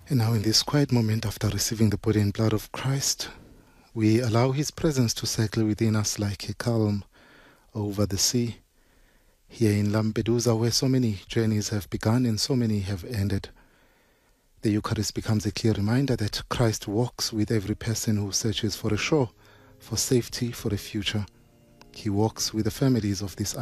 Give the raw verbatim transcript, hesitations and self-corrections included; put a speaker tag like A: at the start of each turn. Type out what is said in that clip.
A: And now in this quiet moment after receiving the body and blood of Christ, we allow His presence to circle within us like a calm over the sea. Here in Lampedusa, where so many journeys have begun and so many have ended, the Eucharist becomes a clear reminder that Christ walks with every person who searches for a shore, for safety, for a future. He walks with the families of this